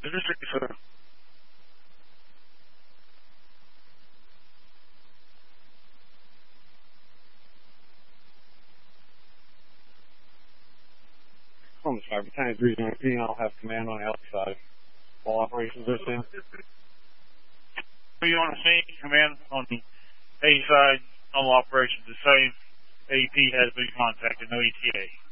This is 64. From Cyber Battalion 3 I'll have command on the outside. All operations are same. So you want to see command on the A side, all operations the same. AP has been contacted, no ETA.